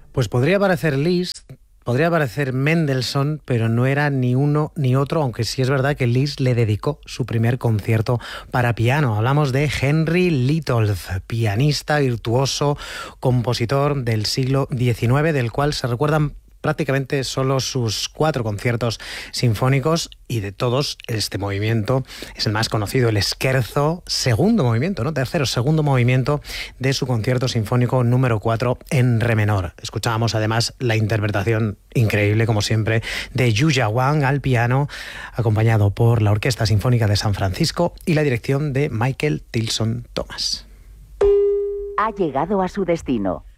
Pues podría parecer Liszt, podría parecer Mendelssohn, pero no era ni uno ni otro, aunque sí es verdad que Liszt le dedicó su primer concierto para piano. Hablamos de Henry Littolf, pianista, virtuoso, compositor del siglo XIX, del cual se recuerdan prácticamente solo sus 4 conciertos sinfónicos, y de todos este movimiento es el más conocido, el Scherzo, segundo movimiento, no tercero, segundo movimiento de su concierto sinfónico número 4 en re menor. Escuchábamos además la interpretación increíble, como siempre, de Yuya Wang al piano, acompañado por la Orquesta Sinfónica de San Francisco y la dirección de Michael Tilson Thomas. Ha llegado a su destino.